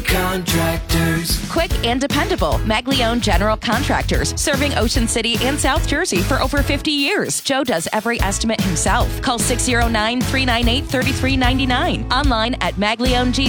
Contractors. Quick and dependable. Maglione General Contractors. Serving Ocean City and South Jersey for over 50 years. Joe does every estimate himself. Call 609-398-3399. Online at maglionegc.com.